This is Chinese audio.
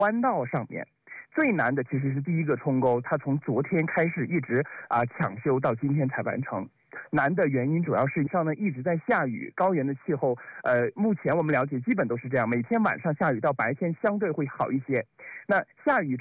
弯道上面。最难的其实是第一个冲沟，它从昨天开始一直抢修到今天才完成。难的原因主要是上呢一直在下雨，高原的气候目前我们了解基本都是这样，每天晚上下雨到白天相对会好一些。那下雨